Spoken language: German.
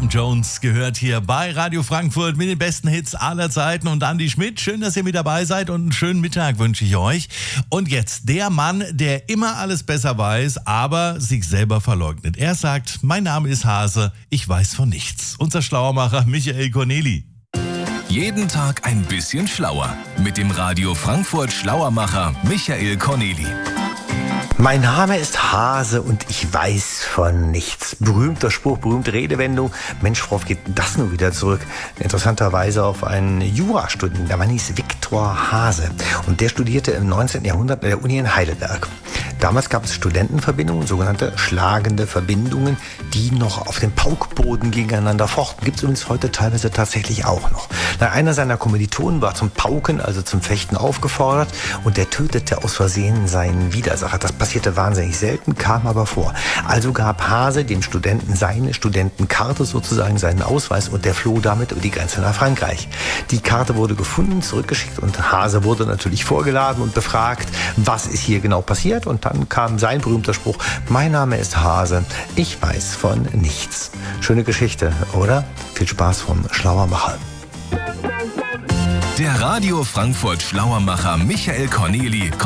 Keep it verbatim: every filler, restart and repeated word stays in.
Tom Jones gehört hier bei Radio Frankfurt mit den besten Hits aller Zeiten und Andi Schmidt. Schön, dass ihr mit dabei seid und einen schönen Mittag wünsche ich euch. Und jetzt der Mann, der immer alles besser weiß, aber sich selber verleugnet. Er sagt, mein Name ist Hase, ich weiß von nichts. Unser Schlauermacher Michael Corneli. Jeden Tag ein bisschen schlauer mit dem Radio Frankfurt Schlauermacher Michael Corneli. Mein Name ist Hase und ich weiß von nichts. Berühmter Spruch, berühmte Redewendung. Mensch, worauf geht das nun wieder zurück? Interessanterweise auf einen Jurastudenten. Der Mann hieß Viktor Hase. Und der studierte im neunzehnten Jahrhundert an der Uni in Heidelberg. Damals gab es Studentenverbindungen, sogenannte schlagende Verbindungen, die noch auf dem Paukboden gegeneinander fochten. Gibt es übrigens heute teilweise tatsächlich auch noch. Na, einer seiner Kommilitonen war zum Pauken, also zum Fechten aufgefordert und der tötete aus Versehen seinen Widersacher. Das passierte wahnsinnig selten, kam aber vor. Also gab Hase dem Studenten seine Studentenkarte, sozusagen seinen Ausweis, und der floh damit über die Grenze nach Frankreich. Die Karte wurde gefunden, zurückgeschickt und Hase wurde natürlich vorgeladen und befragt, was ist hier genau passiert, und dann kam sein berühmter Spruch, mein Name ist Hase, ich weiß von nichts. Schöne Geschichte, oder? Viel Spaß vom Schlauermacher. Der Radio Frankfurt Schlauermacher Michael Corneli kommt